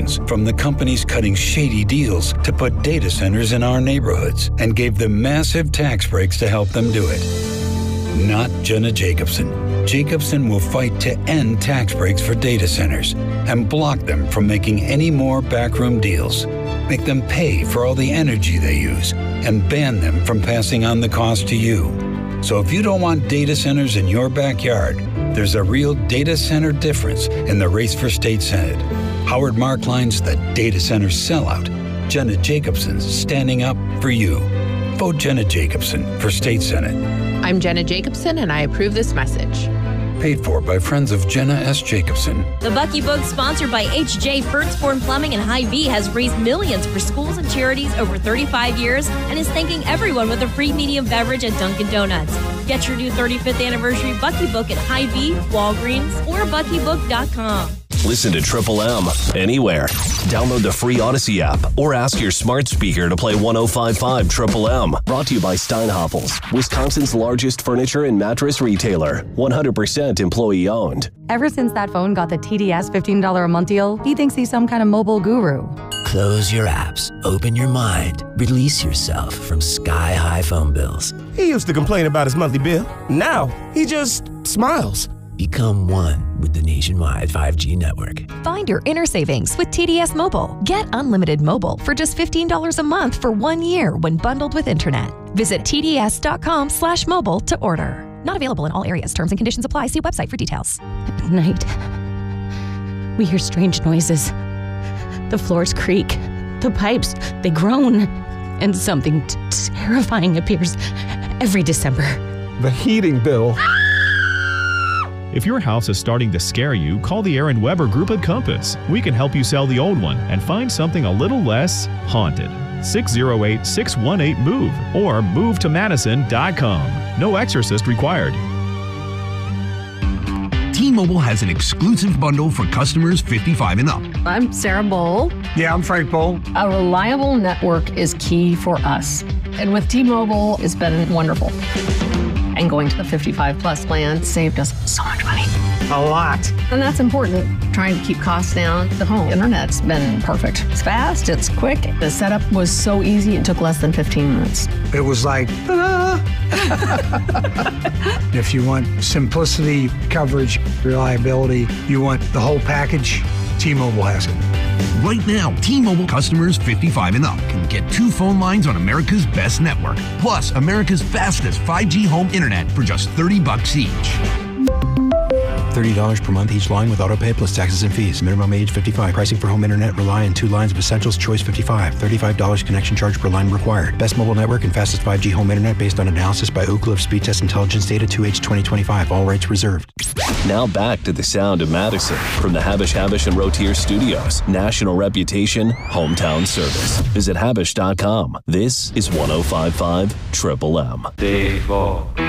millions from the companies cutting shady deals to put data centers in our neighborhoods and gave them massive tax breaks to help them do it. Not Jenna Jacobson. Jacobson will fight to end tax breaks for data centers and block them from making any more backroom deals. Make them pay for all the energy they use and ban them from passing on the cost to you. So if you don't want data centers in your backyard, there's a real data center difference in the race for state senate. Howard Markline's The Data Center Sellout. Jenna Jacobson's standing up for you. Vote Jenna Jacobson for state senate. I'm Jenna Jacobson, and I approve this message. Paid for by friends of Jenna S. Jacobson. The Bucky Book, sponsored by H.J. Furtzborn Plumbing and Hy-Vee, has raised millions for schools and charities over 35 years and is thanking everyone with a free medium beverage at Dunkin' Donuts. Get your new 35th anniversary Bucky Book at Hy-Vee, Walgreens, or BuckyBook.com. Listen to Triple M anywhere. Download the free Odyssey app or ask your smart speaker to play 105.5 Triple M. Brought to you by Steinhoppels, Wisconsin's largest furniture and mattress retailer. 100% employee owned. Ever since that phone got the TDS $15 a month deal, he thinks he's some kind of mobile guru. Close your apps, open your mind, release yourself from sky-high phone bills. He used to complain about his monthly bill. Now, he just smiles. Become one with the nationwide 5G network. Find your inner savings with TDS Mobile. Get unlimited mobile for just $15 a month for 1 year when bundled with internet. Visit tds.com/mobile to order. Not available in all areas. Terms and conditions apply. See website for details. At night, we hear strange noises. The floors creak. The pipes, they groan. And something terrifying appears every December. The heating bill. If your house is starting to scare you, call the Aaron Weber Group at Compass. We can help you sell the old one and find something a little less haunted. 608-618-MOVE or movetomadison.com. No exorcist required. T-Mobile has an exclusive bundle for customers 55 and up. I'm Sarah Bowl. Yeah, I'm Frank Bowl. A reliable network is key for us. And with T-Mobile, it's been wonderful. And going to the 55 plus plan saved us so much money. A lot. And that's important. Trying to keep costs down. The home internet's been perfect. It's fast, it's quick. The setup was so easy, it took less than 15 minutes. It was like, ta-da! If you want simplicity, coverage, reliability, you want the whole package, T-Mobile has it. Right now, T-Mobile customers 55 and up can get 2 phone lines on America's best network, plus America's fastest 5G home internet for just $30 each. $30 per month each line with autopay plus taxes and fees. Minimum age 55. Pricing for home internet rely on 2 lines of Essentials Choice 55. $35 connection charge per line required. Best mobile network and fastest 5G home internet based on analysis by Ookla of Speed Test Intelligence Data 2H 2025. All rights reserved. Now back to the sound of Madison from the Habush and Rotier Studios. National reputation, hometown service. Visit Habush.com. This is 105.5 Triple M. Dave Ball.